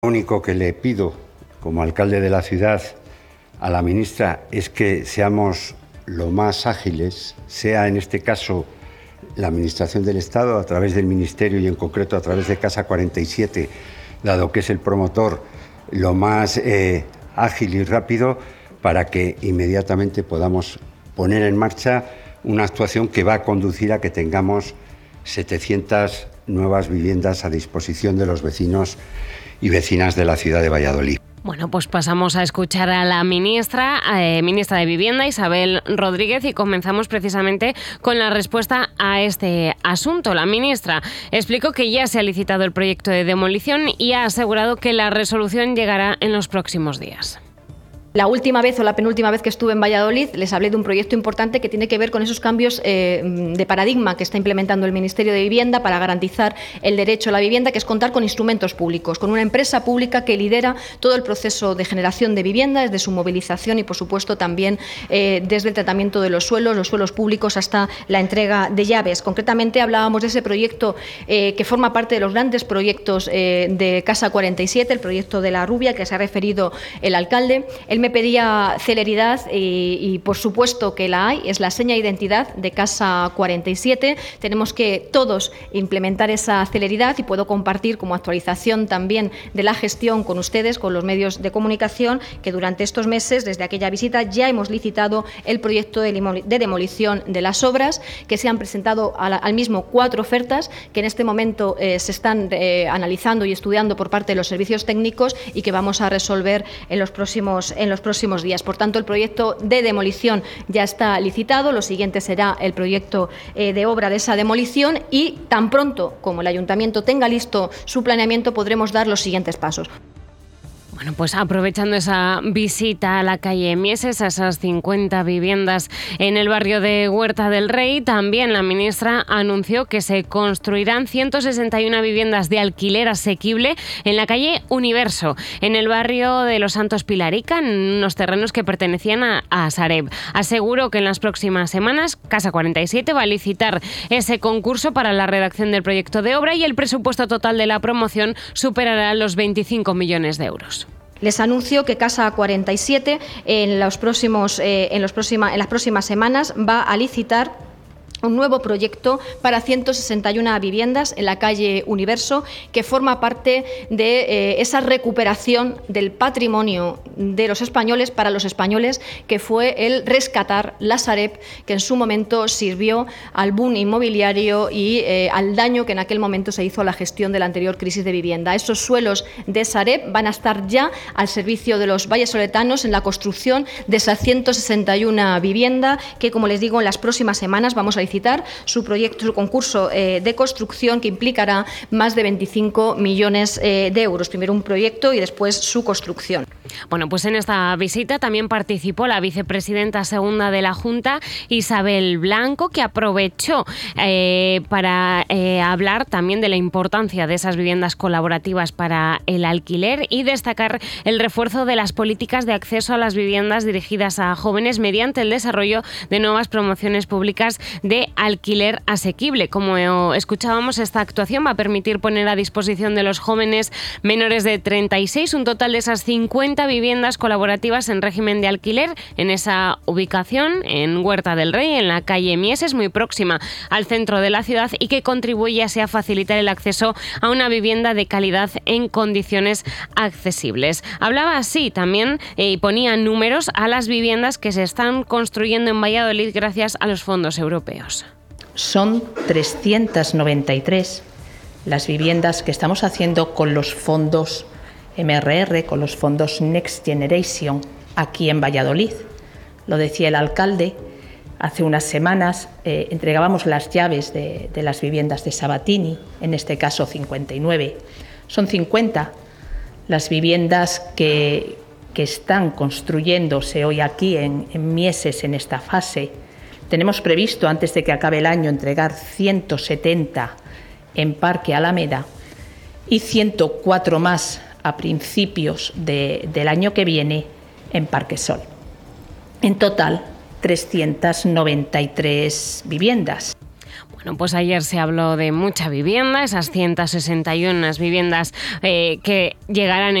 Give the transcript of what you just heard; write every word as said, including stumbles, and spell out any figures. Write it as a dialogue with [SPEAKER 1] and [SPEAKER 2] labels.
[SPEAKER 1] Lo único que le pido como alcalde de la ciudad a la ministra es que seamos lo más ágiles, sea en este caso la Administración del Estado a través del Ministerio y en concreto a través de Casa cuarenta y siete, dado que es el promotor, lo más eh, ágil y rápido para que inmediatamente podamos poner en marcha una actuación que va a conducir a que tengamos setecientas nuevas viviendas a disposición de los vecinos y vecinas de la ciudad de Valladolid.
[SPEAKER 2] Bueno, pues pasamos a escuchar a la ministra, eh, ministra de Vivienda, Isabel Rodríguez, y comenzamos precisamente con la respuesta a este asunto. La ministra explicó que ya se ha licitado el proyecto de demolición y ha asegurado que la resolución llegará en los próximos días.
[SPEAKER 3] La última vez o la penúltima vez que estuve en Valladolid les hablé de un proyecto importante que tiene que ver con esos cambios eh, de paradigma que está implementando el Ministerio de Vivienda para garantizar el derecho a la vivienda, que es contar con instrumentos públicos, con una empresa pública que lidera todo el proceso de generación de vivienda, desde su movilización y, por supuesto, también eh, desde el tratamiento de los suelos, los suelos públicos, hasta la entrega de llaves. Concretamente, hablábamos de ese proyecto eh, que forma parte de los grandes proyectos eh, de Casa cuarenta y siete, el proyecto de La Rubia, que se ha referido el alcalde. El me pedía celeridad y, y, por supuesto, que la hay, es la seña de identidad de Casa cuarenta y siete. Tenemos que todos implementar esa celeridad y puedo compartir como actualización también de la gestión con ustedes, con los medios de comunicación, que durante estos meses, desde aquella visita, ya hemos licitado el proyecto de, de demolición de las obras, que se han presentado al, al mismo cuatro ofertas, que en este momento eh, se están eh, analizando y estudiando por parte de los servicios técnicos y que vamos a resolver en los próximos en los próximos días. Por tanto, el proyecto de demolición ya está licitado, lo siguiente será el proyecto eh, de obra de esa demolición y tan pronto como el Ayuntamiento tenga listo su planeamiento podremos dar los siguientes pasos.
[SPEAKER 2] Bueno, pues aprovechando esa visita a la calle Mieses, a esas cincuenta viviendas en el barrio de Huerta del Rey, también la ministra anunció que se construirán ciento sesenta y una viviendas de alquiler asequible en la calle Universo, en el barrio de Los Santos Pilarica, en unos terrenos que pertenecían a, a Sareb. Aseguró que en las próximas semanas Casa cuarenta y siete va a licitar ese concurso para la redacción del proyecto de obra y el presupuesto total de la promoción superará los veinticinco millones de euros.
[SPEAKER 3] Les anuncio que Casa cuarenta y siete en, los próximos, eh, en, los próxima, en las próximas semanas va a licitar un nuevo proyecto para ciento sesenta y una viviendas en la calle Universo, que forma parte de eh, esa recuperación del patrimonio de los españoles para los españoles, que fue el rescatar la Sareb, que en su momento sirvió al boom inmobiliario y eh, al daño que en aquel momento se hizo a la gestión de la anterior crisis de vivienda. Esos suelos de Sareb van a estar ya al servicio de los vallesoletanos en la construcción de esas ciento sesenta y una viviendas que, como les digo, en las próximas semanas vamos a citar su proyecto, su concurso eh, de construcción, que implicará más de veinticinco millones eh, de euros. Primero un proyecto y después su construcción.
[SPEAKER 2] Bueno, pues en esta visita también participó la vicepresidenta segunda de la Junta, Isabel Blanco, que aprovechó eh, para eh, hablar también de la importancia de esas viviendas colaborativas para el alquiler y destacar el refuerzo de las políticas de acceso a las viviendas dirigidas a jóvenes mediante el desarrollo de nuevas promociones públicas de alquiler asequible. Como escuchábamos, esta actuación va a permitir poner a disposición de los jóvenes menores de treinta y seis un total de esas cincuenta viviendas colaborativas en régimen de alquiler en esa ubicación en Huerta del Rey, en la calle Mieses, muy próxima al centro de la ciudad, y que contribuye así a facilitar el acceso a una vivienda de calidad en condiciones accesibles. Hablaba así también eh, y ponía números a las viviendas que se están construyendo en Valladolid gracias a los fondos europeos.
[SPEAKER 4] Son trescientas noventa y tres las viviendas que estamos haciendo con los fondos M R R, con los fondos Next Generation, aquí en Valladolid. Lo decía el alcalde, hace unas semanas eh, entregábamos las llaves de, de las viviendas de Sabatini, en este caso cincuenta y nueve. Son cincuenta las viviendas que, que están construyéndose hoy aquí en, en Mieses en esta fase. Tenemos previsto, antes de que acabe el año, entregar ciento setenta en Parque Alameda y ciento cuatro más a principios de, del año que viene en Parque Sol. En total, trescientas noventa y tres viviendas.
[SPEAKER 2] Bueno, pues ayer se habló de mucha vivienda, esas ciento sesenta y una viviendas eh, que llegarán